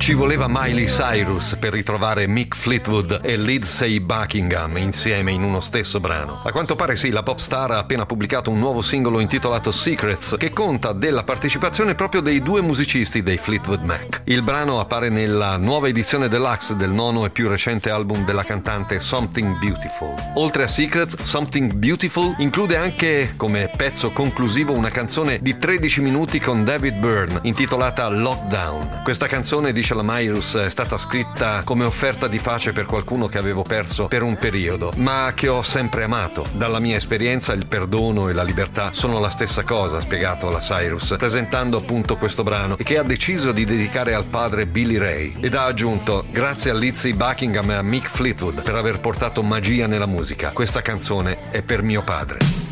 Ci voleva Miley Cyrus per ritrovare Mick Fleetwood e Lindsey Buckingham insieme in uno stesso brano. A quanto pare sì, la pop star ha appena pubblicato un nuovo singolo intitolato Secrets, che conta della partecipazione proprio dei due musicisti dei Fleetwood Mac. Il brano appare nella nuova edizione deluxe del nono e più recente album della cantante, Something Beautiful. Oltre a Secrets, Something Beautiful include anche come pezzo conclusivo una canzone di 13 minuti con David Byrne intitolata Lockdown. Questa canzone, dice la Myrus, è stata scritta come offerta di pace per qualcuno che avevo perso per un periodo, ma che ho sempre amato. Dalla mia esperienza il perdono e la libertà sono la stessa cosa, ha spiegato la Cyrus, presentando appunto questo brano, e che ha deciso di dedicare al padre Billy Ray. Ed ha aggiunto: grazie a Lindsey Buckingham e a Mick Fleetwood per aver portato magia nella musica. Questa canzone è per mio padre.